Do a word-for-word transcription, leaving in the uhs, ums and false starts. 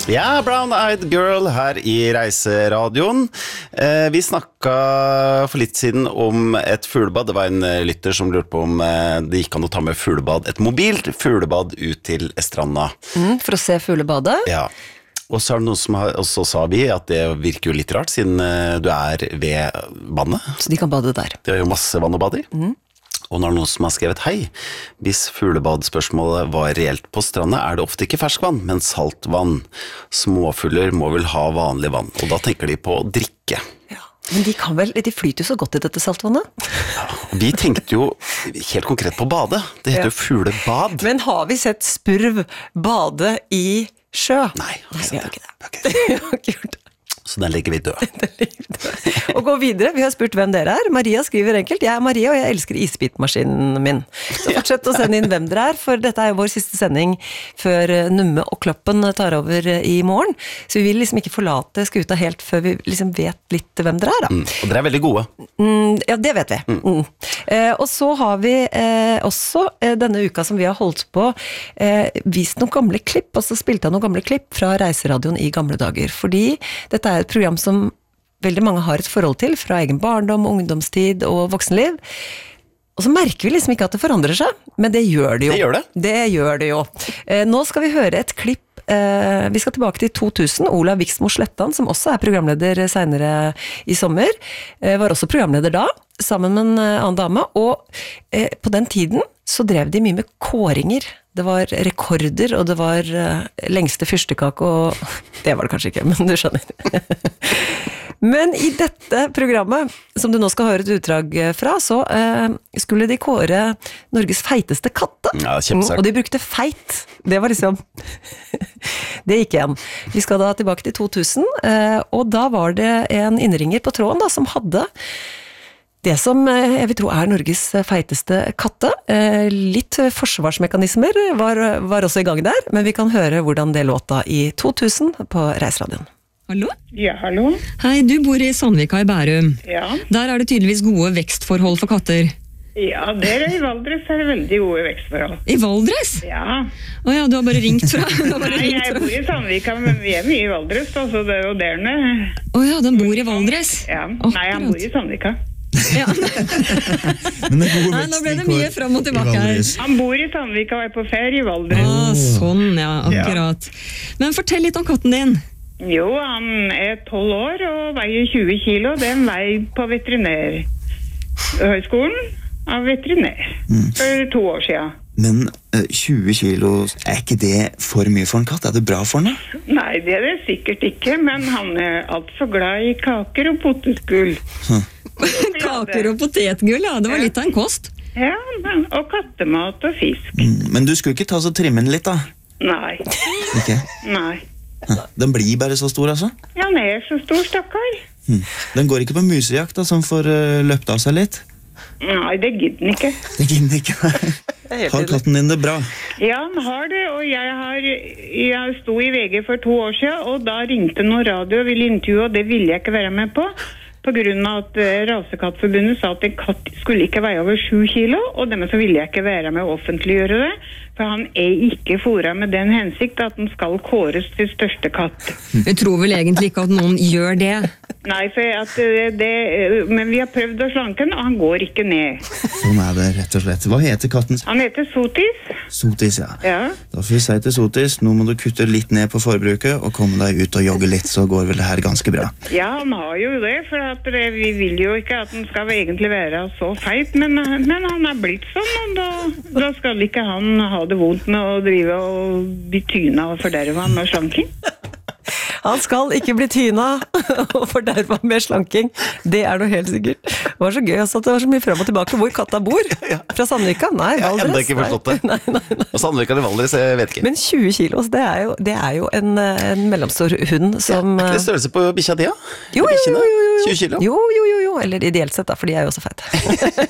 Ja, Brown Eyed Girl her i Reiseradioen. Eh, vi snakket for litt siden om et fuglebad. Det var en lytter som lurte på om eh, det gikk an å ta med fuglebad, et mobilt fuglebad ut til stranda. Mm, for å se fuglebadet? Ja. Og så er det noen som har, og så sa vi at det virker jo litt rart, siden eh, du er ved vannet. Så de kan bade der? Det er jo masse vann å bade i. Mm. Og når noen som har skrevet hei, hvis fuglebadspørsmålet var reelt på stranda, er det ofte ikke ferskvann, men saltvann. Småfugler må vel ha vanlig vann, og da tenker de på å drikke. Ja, men de kan vel, de flyter jo så godt i dette saltvannet. Ja, vi tenkte jo helt konkret på bade. Det heter jo ja. fuglebad. Men har vi sett spurv bade i sjø? Nei, Nei vi har ikke det. Okay. Vi har ikke gjort det. Så den legger vi død. Og gå videre, vi har spurt hvem dere er. Maria skriver enkelt, jeg er Maria og jeg elsker isbitmaskinen min. Så fortsett å sende inn hvem dere er, for dette er jo vår siste sending før Numme og Kloppen tar over i morgen. Så vi vil liksom ikke forlate skuta helt før vi liksom vet litt hvem dere er da. Mm, og dere er veldig gode. Mm, ja, det vet vi. Mm. Mm. Eh, og så har vi eh, også eh, denne uka som vi har holdt på, eh, vist noen gamle klipp, og så spilte jeg noen gamle klipp fra Reiseradioen i gamle dager. Fordi dette er et program som veldig mange har et forhold til, fra egen barndom, ungdomstid og voksenliv. Og så merker vi liksom ikke at det forandrer seg, men det gjør det jo. Det gjør det. Det gjør det jo. Eh, nå skal vi høre et klipp. Eh, vi skal tilbake til to tusen. Olav Viksmo Slettan, som også er programleder senere i sommer, eh, var også programleder da, sammen med en annen dame. Og eh, på den tiden så drev de mye med kåringer. Det var rekorder, og det var uh, lengste fyrstekake, og det var det kanskje ikke, men du skjønner. Men i dette programmet, som du nå skal høre et utdrag fra, så uh, skulle de kåre Norges feiteste katte. Ja, kjempesagt. Og de brukte feit. Det var liksom... det gikk igjen. Vi skal da tilbake til to tusen, uh, og da var det en innringer på tråden da, som hadde... Det som jeg vil tro er Norges feiteste katte, litt forsvarsmekanismer var, var også i gang der, men vi kan høre hvordan det låta i to tusen på Reiseradioen. Hallo? Ja, hallo. Hei, du bor i Sandvika i Bærum. Ja. Der er det tydeligvis gode vekstforhold for katter. Ja, der i Valdres er det veldig gode vekstforhold. I Valdres? Ja. Åja, du har bare ringt fra... Bare Nei, ringt jeg fra. bor i Sandvika, men vi er mye i Valdres, altså det er jo der nede. Åja, den bor i Valdres? Ja, Akkurat. nei, han bor i Sandvika. Ja. Men det er gode Nei, nå ble det mye frem og tilbake her. Han bor i Sandvika og er på ferie i Valdres. Ah, sånn, ja, akkurat. Men fortell litt om katten din. Jo, han er tolv år og veier tjue kilo. Det er en vei på veterinærhøgskolen av veterinær mm. for to år siden. Men uh, tjue kilo, er ikke det for mye for en katt? Er det bra for den? Nei, det er det sikkert ikke, men han er altså glad i kaker og potetgull. Huh. Kaker og potetgull, ja, det var litt av en kost. Ja, og kattemat og fisk. Mm, men du skulle ikke ta så trimme den litt da? Nei. Ikke? Nei. Huh. Den blir bare så stor, altså? Ja, den er så stor, stakkar. Hmm. Den går ikke på musejakt, da, som får uh, løpt av seg litt? Nei, det gidder den ikke. Det gidder den ikke. Har katten din det bra? Ja, han har det, og jeg har jeg sto i V G for to år siden, og da ringte noen radio og ville intervjue, og det ville jeg ikke være med på, på grunn av at Rasekattforbundet sa at en katt skulle ikke veie over sju kilo, og dermed så ville jeg ikke være med å offentliggjøre det, for han er ikke foret med den hensikt at den skal kåres til største katt. Du tror vel egentlig ikke at noen gjør det? Nei, for at det, men vi har prøvd å slanke den, og han går ikke ned. Sånn er det, rett og slett. Hva heter katten? Han heter Sotis. Sotis, ja. Ja. Da får vi si til Sotis, nå må du kutte litt ned på forbruket, og komme deg ut og jogge litt, så går vel det her ganske bra. Ja, han har jo det, for at vi vil jo ikke at han skal egentlig være så feit, men, men han er blitt sånn, og da, da skal ikke han ha det vondt med å drive og bli tyna og forderva med slanking. Han skal ikke bli tyna og forderva med slanking. Det er noe helt sikkert. Det var så gøy også at det var så mye frem og tilbake. Hvor katta bor? Fra Sandvika? Nei, Jeg har Valdres. enda ikke forstått det. Nei, nei, nei. Og Sandvika eller Valdres, jeg vet ikke. Men tjue kilo, det er jo, det er jo en, en mellomstor hund som... Er ikke det størrelse på bikkja di, ja? Jo, jo, jo, jo, jo. tjue kilo? Jo, jo, jo, jo. Eller ideelt sett da, for de er jo også feite.